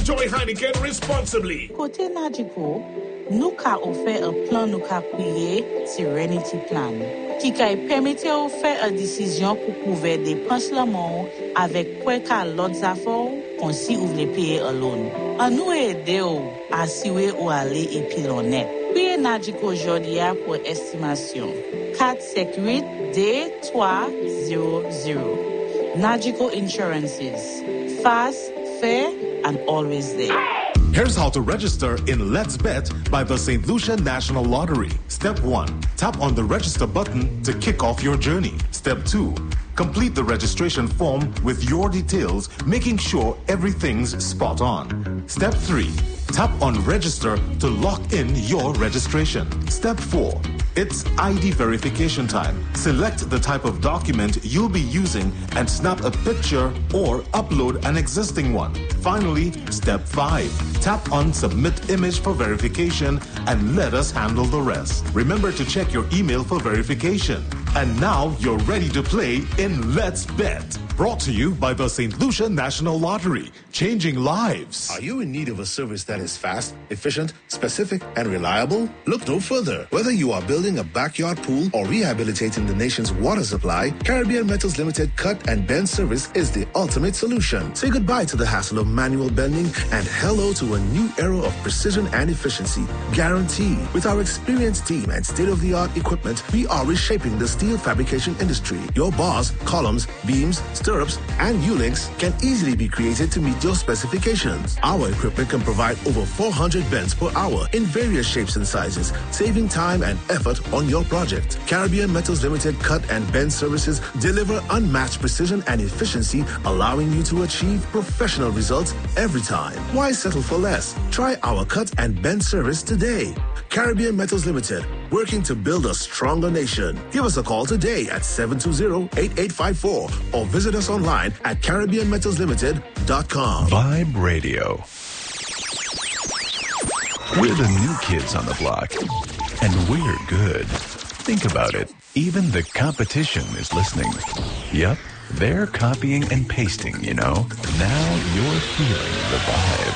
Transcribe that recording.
Enjoy Heineken responsibly. Côté Nadjiko, nous ka offert un plan nous ka prié Serenity Plan qui ka permettre de faire une décision pour couvrir des dépenses la mort avec quoi ka l'autre affaires qu'on si vous voulez payer alone. En nous aider à assurer ou aller et puis l'honnête. Puis Nadjiko aujourd'hui pour estimation 458 D300. Nadjiko Insurances. Fast, fair, and always there. Here's how to register in Let's Bet by the St. Lucia National Lottery. Step 1. Tap on the register button to kick off your journey. Step 2. Complete the registration form with your details, making sure everything's spot on. Step 3. Tap on register to lock in your registration. Step 4. It's ID verification time. Select the type of document you'll be using and snap a picture or upload an existing one. Finally, step 5. Tap on submit image for verification and let us handle the rest. Remember to check your email for verification. And now you're ready to play in Let's Bet. Brought to you by the St. Lucia National Lottery, changing lives. Are you in need of a service that is fast, efficient, specific, and reliable? Look no further. Whether you are building a backyard pool or rehabilitating the nation's water supply, Caribbean Metals Limited Cut and Bend service is the ultimate solution. Say goodbye to the hassle of manual bending and hello to a new era of precision and efficiency. Guaranteed. With our experienced team and state-of-the-art equipment, we are reshaping the steel fabrication industry. Your bars, columns, beams, stirrups, and U-links can easily be created to meet your specifications. Our equipment can provide over 400 bends per hour in various shapes and sizes, saving time and effort on your project. Caribbean Metals Limited Cut and Bend services deliver unmatched precision and efficiency, allowing you to achieve professional results every time. Why settle for less? Try our cut and bend service today. Caribbean Metals Limited, working to build a stronger nation. Give us a call today at 720-8854 or visit us online at CaribbeanMetalsLimited.com. Vibe Radio. We're the new kids on the block, and we're good. Think about it. Even the competition is listening. Yep, they're copying and pasting, you know. Now you're feeling the vibe.